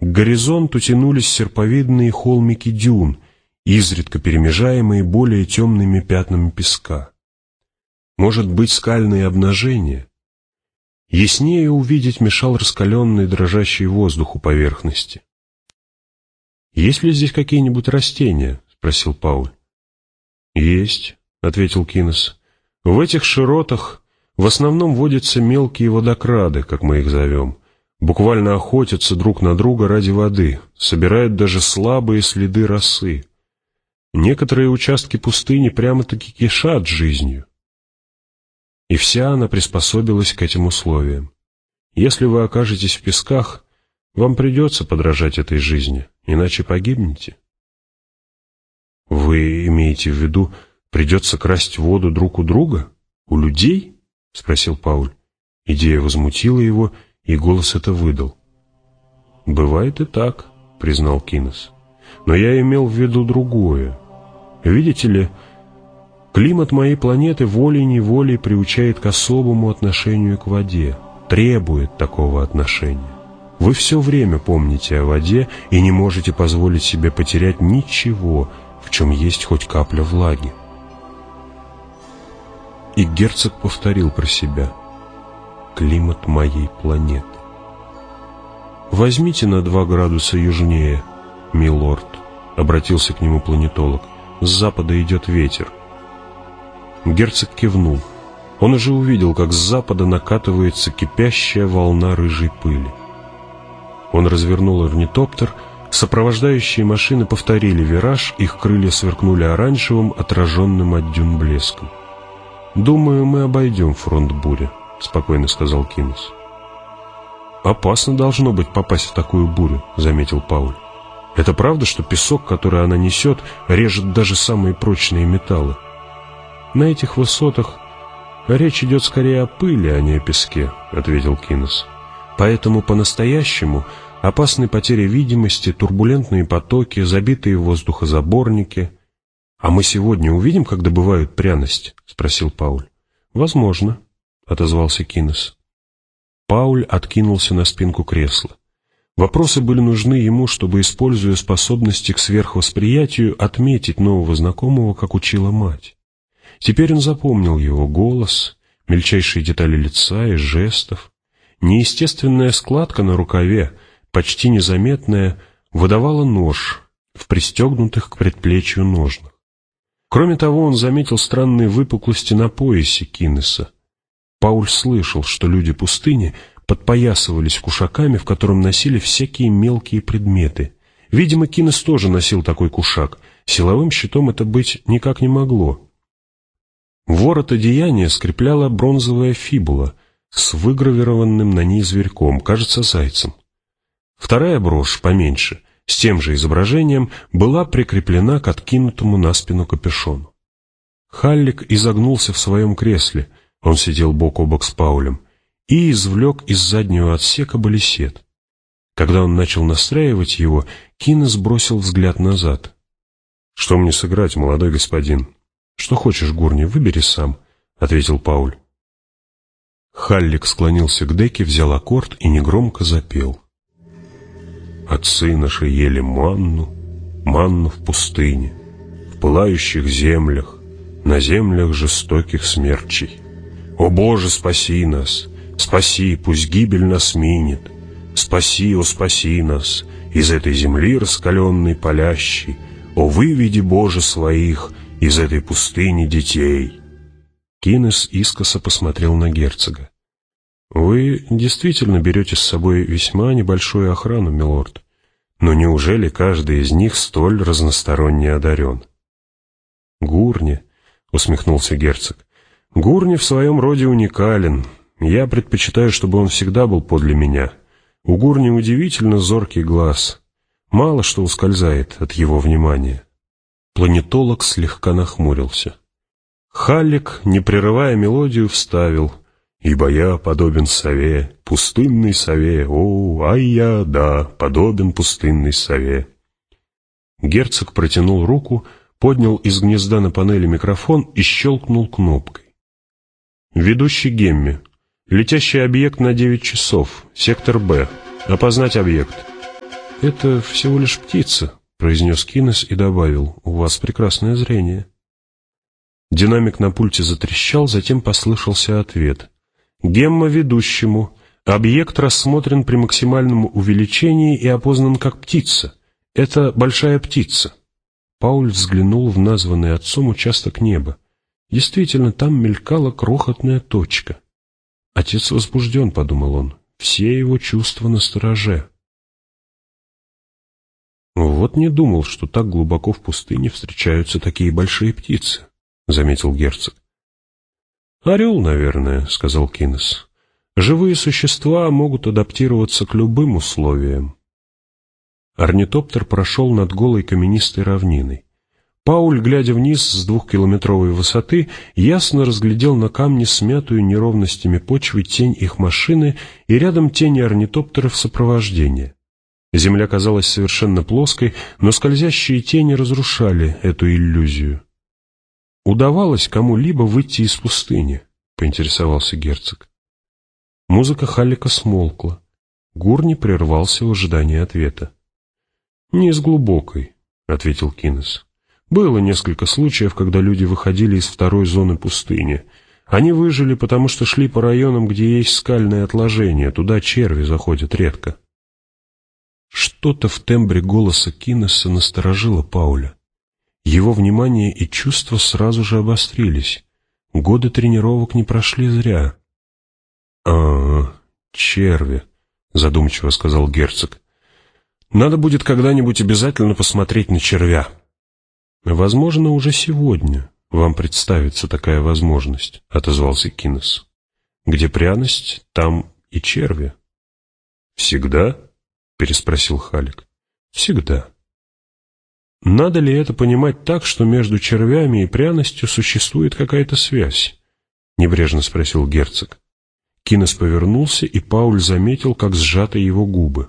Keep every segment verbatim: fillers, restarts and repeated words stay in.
К горизонту тянулись серповидные холмики дюн, изредка перемежаемые более темными пятнами песка. Может быть, скальные обнажения? Яснее увидеть мешал раскаленный дрожащий воздух у поверхности. «Есть ли здесь какие-нибудь растения?» — спросил Пауль. «Есть», — ответил Кинес. «В этих широтах в основном водятся мелкие водокрады, как мы их зовем. Буквально охотятся друг на друга ради воды, собирают даже слабые следы росы. Некоторые участки пустыни прямо-таки кишат жизнью. И вся она приспособилась к этим условиям. Если вы окажетесь в песках, вам придется подражать этой жизни, иначе погибнете». «Вы имеете в виду, придется красть воду друг у друга? У людей?» — спросил Пауль. Идея возмутила его, и голос это выдал. «Бывает и так», — признал Кинес. «Но я имел в виду другое. Видите ли, климат моей планеты волей-неволей приучает к особому отношению к воде, требует такого отношения. Вы все время помните о воде и не можете позволить себе потерять ничего, в чем есть хоть капля влаги». И герцог повторил про себя: «Климат моей планеты». «Возьмите на два градуса южнее, милорд», — обратился к нему планетолог. «С запада идет ветер». Герцог кивнул. Он уже увидел, как с запада накатывается кипящая волна рыжей пыли. Он развернул орнитоптер, сопровождающие машины повторили вираж, их крылья сверкнули оранжевым, отраженным от дюн блеском. «Думаю, мы обойдем фронт бури», — спокойно сказал Кинес. «Опасно должно быть попасть в такую бурю», — заметил Пауль. «Это правда, что песок, который она несет, режет даже самые прочные металлы?» «На этих высотах речь идет скорее о пыли, а не о песке», — ответил Кинес. «Поэтому по-настоящему опасны потери видимости, турбулентные потоки, забитые воздухозаборники». «А мы сегодня увидим, как добывают пряность?» — спросил Пауль. «Возможно», — отозвался Кинес. Пауль откинулся на спинку кресла. Вопросы были нужны ему, чтобы, используя способности к сверхвосприятию, отметить нового знакомого, как учила мать. Теперь он запомнил его голос, мельчайшие детали лица и жестов. Неестественная складка на рукаве, почти незаметная, выдавала нож в пристегнутых к предплечью ножнах. Кроме того, он заметил странные выпуклости на поясе Кинеса. Пауль слышал, что люди пустыни подпоясывались кушаками, в котором носили всякие мелкие предметы. Видимо, Кинес тоже носил такой кушак. Силовым щитом это быть никак не могло. Ворот одеяния скрепляла бронзовая фибула с выгравированным на ней зверьком, кажется, зайцем. Вторая брошь, поменьше, с тем же изображением, была прикреплена к откинутому на спину капюшону. Халлик изогнулся в своем кресле, он сидел бок о бок с Паулем, и извлек из заднего отсека балисет. Когда он начал настраивать его, Кинес бросил взгляд назад. «Что мне сыграть, молодой господин?» «Что хочешь, Гурни, выбери сам», — ответил Пауль. Халлик склонился к деке, взял аккорд и негромко запел. «Отцы наши ели манну, манну в пустыне, в пылающих землях, на землях жестоких смерчей. О Боже, спаси нас, спаси, пусть гибель нас минет, спаси, о спаси нас из этой земли раскаленной палящей, о выведи, Боже, своих из этой пустыни детей». Кинес искоса посмотрел на герцога. «Вы действительно берете с собой весьма небольшую охрану, милорд, но неужели каждый из них столь разносторонне одарен?» «Гурни», — усмехнулся герцог, — «Гурни в своем роде уникален. Я предпочитаю, чтобы он всегда был подле меня. У Гурни удивительно зоркий глаз. Мало что ускользает от его внимания». Планетолог слегка нахмурился. Халлик, не прерывая мелодию, вставил: «Ибо я подобен сове, пустынной сове, о, ай я, да, подобен пустынной сове». Герцог протянул руку, поднял из гнезда на панели микрофон и щелкнул кнопкой. «Ведущий Гемми. Летящий объект на девять часов. Сектор Б. Опознать объект». это всего лишь птица», — произнес Кинес и добавил: «У вас прекрасное зрение». Динамик на пульте затрещал, затем послышался ответ. «Гемма ведущему. Объект рассмотрен при максимальном увеличении и опознан как птица. Это большая птица». Пауль взглянул в названный отцом участок неба. Действительно, там мелькала крохотная точка. «Отец возбужден», — подумал он, — «все его чувства настороже». «Вот не думал, что так глубоко в пустыне встречаются такие большие птицы», — заметил герцог. «Орел, наверное», — сказал Кинес. «Живые существа могут адаптироваться к любым условиям». Орнитоптер прошел над голой каменистой равниной. Пауль, глядя вниз с двухкилометровой высоты, ясно разглядел на камне смятую неровностями почвы тень их машины и рядом тени орнитоптеров сопровождения. Земля казалась совершенно плоской, но скользящие тени разрушали эту иллюзию. «Удавалось кому-либо выйти из пустыни?» — поинтересовался герцог. Музыка Халлика смолкла. Гурни прервался в ожидании ответа. «Не из глубокой», — ответил Кинес. «Было несколько случаев, когда люди выходили из второй зоны пустыни. Они выжили, потому что шли по районам, где есть скальные отложения, туда черви заходят редко». Что-то в тембре голоса Кинеса насторожило Пауля. Его внимание и чувства сразу же обострились. Годы тренировок не прошли зря. «А, черви», — задумчиво сказал герцог. «Надо будет когда-нибудь обязательно посмотреть на червя». «Возможно, уже сегодня вам представится такая возможность», — отозвался Кинес. «Где пряность, там и черви». «Всегда?» — переспросил Халлик. «Всегда». «Надо ли это понимать так, что между червями и пряностью существует какая-то связь?» — небрежно спросил герцог. Кинес повернулся, и Пауль заметил, как сжаты его губы.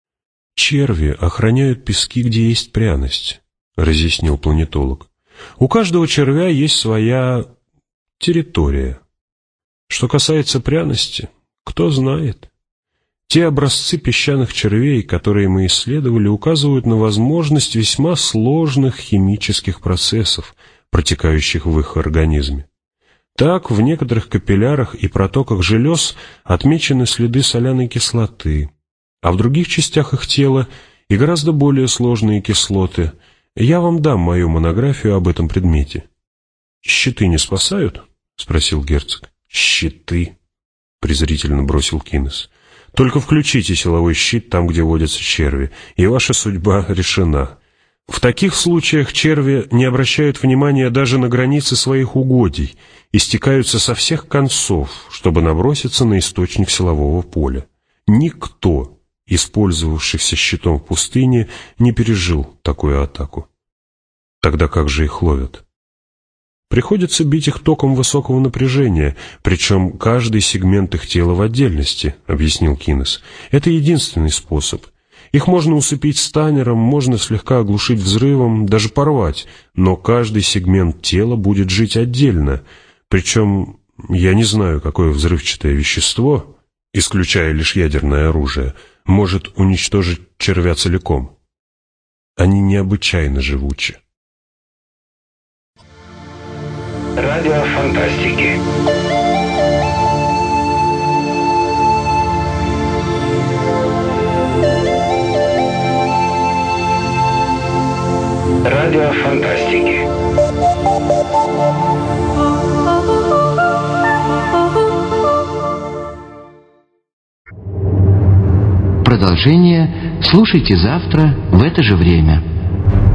«Черви охраняют пески, где есть пряность», — разъяснил планетолог. «У каждого червя есть своя территория. Что касается пряности, кто знает. Те образцы песчаных червей, которые мы исследовали, указывают на возможность весьма сложных химических процессов, протекающих в их организме. Так, в некоторых капиллярах и протоках желез отмечены следы соляной кислоты, а в других частях их тела и гораздо более сложные кислоты. Я вам дам мою монографию об этом предмете». «Щиты не спасают?» — спросил герцог. «Щиты», — презрительно бросил Кинес. «Только включите силовой щит там, где водятся черви, и ваша судьба решена. В таких случаях черви не обращают внимания даже на границы своих угодий и стекаются со всех концов, чтобы наброситься на источник силового поля. Никто, использовавшийся щитом в пустыне, не пережил такую атаку. Тогда как же их ловят? Приходится бить их током высокого напряжения, причем каждый сегмент их тела в отдельности», — объяснил Кинес. «Это единственный способ. Их можно усыпить станером, можно слегка оглушить взрывом, даже порвать, но каждый сегмент тела будет жить отдельно. Причем я не знаю, какое взрывчатое вещество, исключая лишь ядерное оружие, может уничтожить червя целиком. Они необычайно живучи». Радио фантастики. Радио фантастики. Продолжение слушайте завтра в это же время.